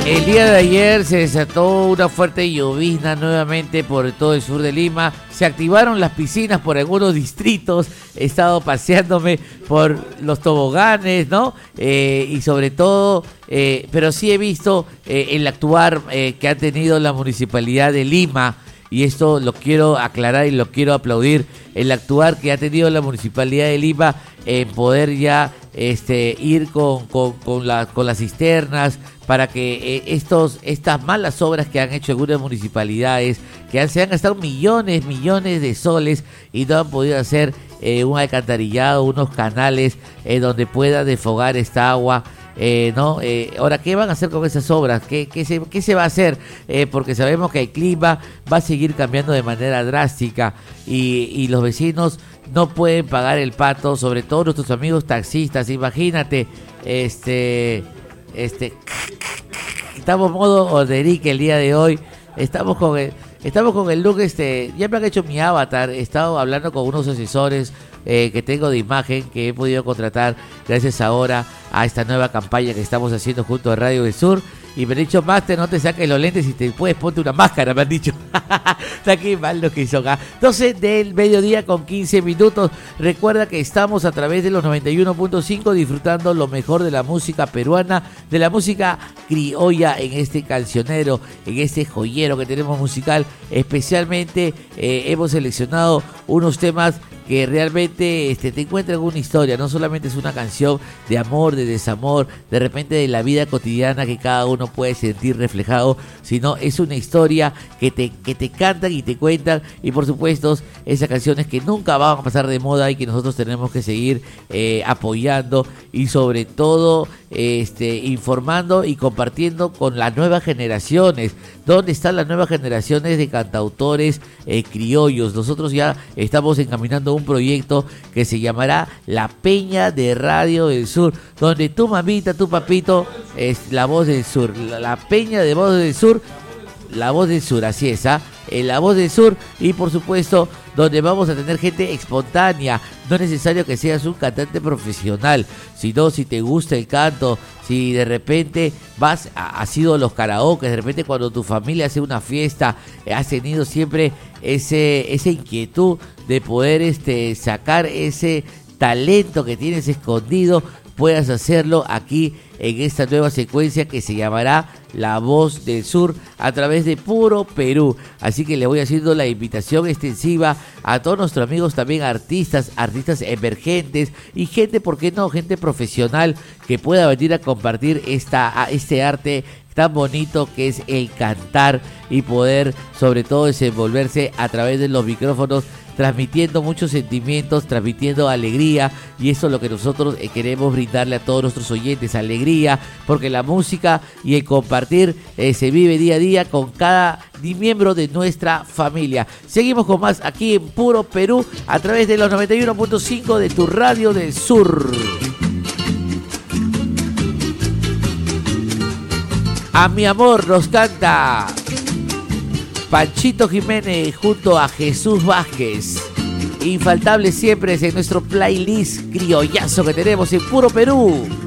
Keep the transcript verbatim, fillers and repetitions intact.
El día de ayer se desató una fuerte llovizna nuevamente por todo el sur de Lima. Se activaron las piscinas por algunos distritos. He estado paseándome por los toboganes, ¿no? Eh, y sobre todo, eh, pero sí he visto eh, el actuar eh, que ha tenido la Municipalidad de Lima. Y esto lo quiero aclarar y lo quiero aplaudir, el actuar que ha tenido la Municipalidad de Lima en poder ya este, ir con, con, con, la, con las cisternas para que eh, estos, estas malas obras que han hecho algunas municipalidades, que han, se han gastado millones, millones de soles y no han podido hacer eh, un alcantarillado, unos canales eh, donde pueda desfogar esta agua. Eh, ¿no? Eh, ahora, ¿qué van a hacer con esas obras? ¿Qué, qué, se, qué se va a hacer? Eh, porque sabemos que el clima va a seguir cambiando de manera drástica y, y los vecinos no pueden pagar el pato, sobre todo nuestros amigos taxistas. Imagínate, este, este, estamos modo Orderique el día de hoy, estamos con el, estamos con el look, este, ya me han hecho mi avatar, he estado hablando con unos asesores Eh, que tengo de imagen que he podido contratar gracias ahora a esta nueva campaña que estamos haciendo junto a Radio del Sur. Y me han dicho, Master, no te saques los lentes y te puedes ponte una máscara, me han dicho. Está aquí mal lo que hizo acá. doce del mediodía con quince minutos. Recuerda que estamos a través de los noventa y uno punto cinco disfrutando lo mejor de la música peruana, de la música criolla en este cancionero, en este joyero que tenemos musical. Especialmente eh, hemos seleccionado unos temas que realmente este, te encuentran una historia, no solamente es una canción de amor, de desamor, de repente de la vida cotidiana que cada uno puede sentir reflejado, sino es una historia que te, que te cantan y te cuentan, y por supuesto esas canciones que nunca van a pasar de moda y que nosotros tenemos que seguir eh, apoyando y sobre todo este, informando y compartiendo con las nuevas generaciones. ¿Dónde están las nuevas generaciones de cantautores eh, criollos? Nosotros ya estamos encaminando un proyecto que se llamará La Peña de Radio del Sur, donde tu mamita, tu papito es la voz del sur, la, la Peña de Voz del Sur, la voz del sur, así es, ¿ah? En la voz del sur, y por supuesto donde vamos a tener gente espontánea. No es necesario que seas un cantante profesional, sino si te gusta el canto, si de repente vas a, has ido a los karaoke, de repente cuando tu familia hace una fiesta, eh, has tenido siempre ese esa inquietud de poder este sacar ese talento que tienes escondido, puedas hacerlo aquí en esta nueva secuencia que se llamará La Voz del Sur a través de Puro Perú. Así que le voy haciendo la invitación extensiva a todos nuestros amigos también artistas, artistas emergentes y gente, ¿por qué no? Gente profesional que pueda venir a compartir esta, este arte tan bonito que es el cantar y poder sobre todo desenvolverse a través de los micrófonos, transmitiendo muchos sentimientos, transmitiendo alegría, y eso es lo que nosotros queremos brindarle a todos nuestros oyentes, alegría, porque la música y el compartir eh, se vive día a día con cada miembro de nuestra familia. Seguimos con más aquí en Puro Perú a través de los noventa y uno punto cinco de tu Radio del Sur. A mi amor nos canta Panchito Jiménez junto a Jesús Vázquez. Infaltable siempre es en nuestro playlist criollazo que tenemos en Puro Perú.